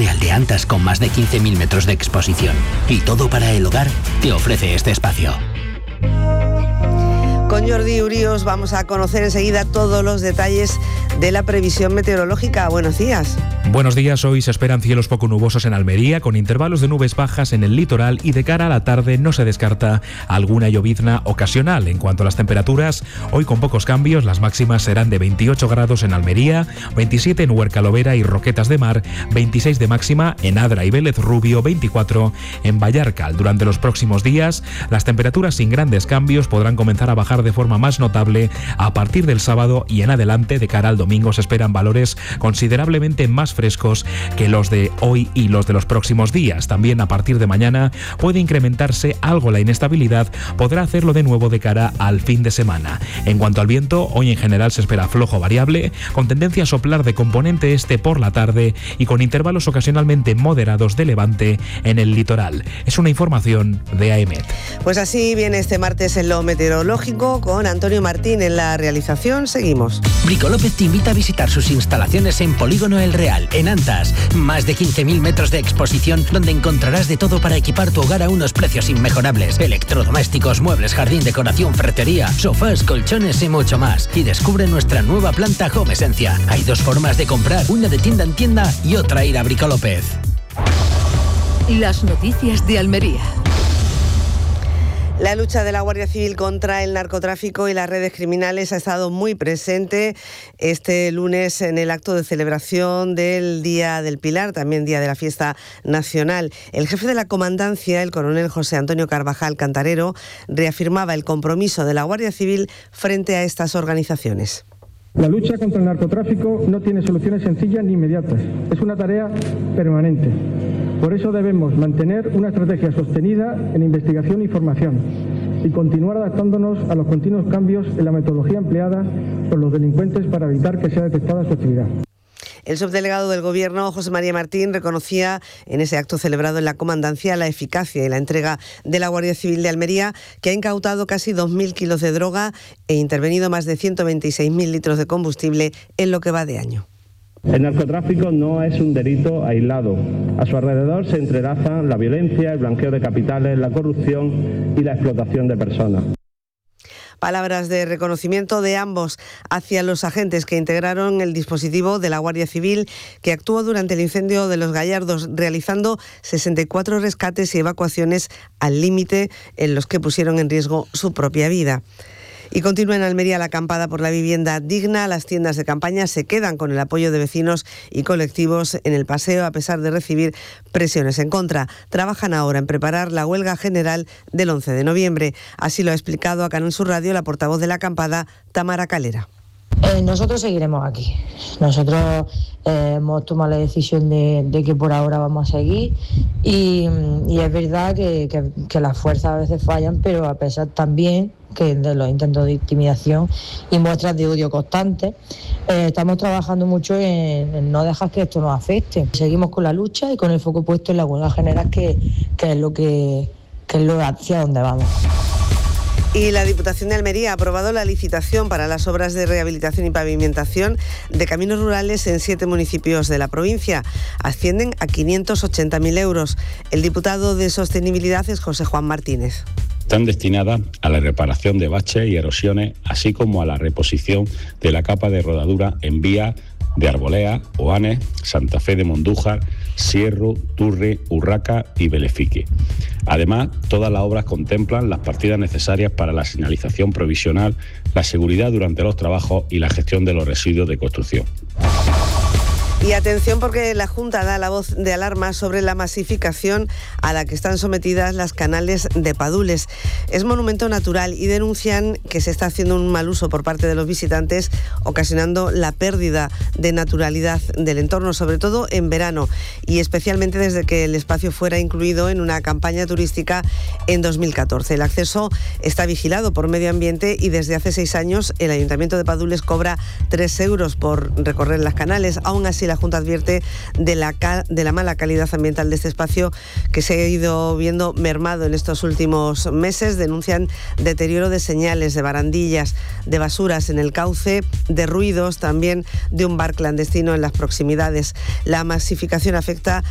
real de Antas con más de 15.000 metros de exposición. Y todo para el hogar te ofrece este espacio. Con Jordi Urios vamos a conocer enseguida todos los detalles de la previsión meteorológica. Buenos días. Buenos días, hoy se esperan cielos poco nubosos en Almería, con intervalos de nubes bajas en el litoral y de cara a la tarde no se descarta alguna llovizna ocasional. En cuanto a las temperaturas, hoy con pocos cambios, las máximas serán de 28 grados en Almería, 27 en Huerca-Lovera y Roquetas de Mar, 26 de máxima en Adra y Vélez Rubio, 24 en Vallarcal. Durante los próximos días, las temperaturas sin grandes cambios podrán comenzar a bajar de forma más notable a partir del sábado y en adelante. De cara al domingo se esperan valores considerablemente más frescos que los de hoy y los de los próximos días. También a partir de mañana puede incrementarse algo la inestabilidad, podrá hacerlo de nuevo de cara al fin de semana. En cuanto al viento, hoy en general se espera flojo variable, con tendencia a soplar de componente este por la tarde y con intervalos ocasionalmente moderados de levante en el litoral. Es una información de AEMET. Pues así viene este martes en lo meteorológico, con Antonio Martín en la realización. Seguimos. Bricolópez te invita a visitar sus instalaciones en Polígono El Real, en Antas. Más de 15.000 metros de exposición donde encontrarás de todo para equipar tu hogar a unos precios inmejorables. Electrodomésticos, muebles, jardín, decoración, ferretería, sofás, colchones y mucho más. Y descubre nuestra nueva planta Home Esencia. Hay dos formas de comprar, una de tienda en tienda y otra ir a Bricolópez. Las noticias de Almería. La lucha de la Guardia Civil contra el narcotráfico y las redes criminales ha estado muy presente este lunes en el acto de celebración del Día del Pilar, también Día de la Fiesta Nacional. El jefe de la comandancia, el coronel José Antonio Carvajal Cantarero, reafirmaba el compromiso de la Guardia Civil frente a estas organizaciones. La lucha contra el narcotráfico no tiene soluciones sencillas ni inmediatas. Es una tarea permanente. Por eso debemos mantener una estrategia sostenida en investigación y formación y continuar adaptándonos a los continuos cambios en la metodología empleada por los delincuentes para evitar que sea detectada su actividad. El subdelegado del Gobierno, José María Martín, reconocía en ese acto celebrado en la comandancia la eficacia y la entrega de la Guardia Civil de Almería, que ha incautado casi 2.000 kilos de droga e intervenido más de 126.000 litros de combustible en lo que va de año. El narcotráfico no es un delito aislado. A su alrededor se entrelazan la violencia, el blanqueo de capitales, la corrupción y la explotación de personas. Palabras de reconocimiento de ambos hacia los agentes que integraron el dispositivo de la Guardia Civil, que actuó durante el incendio de Los Gallardos, realizando 64 rescates y evacuaciones al límite en los que pusieron en riesgo su propia vida. Y continúa en Almería la acampada por la vivienda digna. Las tiendas de campaña se quedan con el apoyo de vecinos y colectivos en el paseo, a pesar de recibir presiones en contra. Trabajan ahora en preparar la huelga general del 11 de noviembre. Así lo ha explicado a Canal Sur Radio la portavoz de la acampada, Tamara Calera. Nosotros seguiremos aquí. Nosotros hemos tomado la decisión de que por ahora vamos a seguir y es verdad que las fuerzas a veces fallan, pero a pesar también que de los intentos de intimidación y muestras de odio constantes, estamos trabajando mucho en no dejar que esto nos afecte. Seguimos con la lucha y con el foco puesto en la huelga general, que es lo hacia donde vamos. Y la Diputación de Almería ha aprobado la licitación para las obras de rehabilitación y pavimentación de caminos rurales en 7 municipios de la provincia. Ascienden a 580.000 euros. El diputado de Sostenibilidad es José Juan Martínez. Están destinadas a la reparación de baches y erosiones, así como a la reposición de la capa de rodadura en vías de Arbolea, Oanes, Santa Fe de Mondújar, Sierro, Turre, Urraca y Belefique. Además, todas las obras contemplan las partidas necesarias para la señalización provisional, la seguridad durante los trabajos y la gestión de los residuos de construcción. Y atención, porque la Junta da la voz de alarma sobre la masificación a la que están sometidas las canales de Padules. Es monumento natural y denuncian que se está haciendo un mal uso por parte de los visitantes, ocasionando la pérdida de naturalidad del entorno, sobre todo en verano, y especialmente desde que el espacio fuera incluido en una campaña turística en 2014. El acceso está vigilado por Medio Ambiente y desde hace 6 años el Ayuntamiento de Padules cobra 3 euros por recorrer las canales. Aún así, la Junta advierte de la mala calidad ambiental de este espacio, que se ha ido viendo mermado en estos últimos meses. Denuncian deterioro de señales, de barandillas, de basuras en el cauce, de ruidos, también de un bar clandestino en las proximidades. La masificación afecta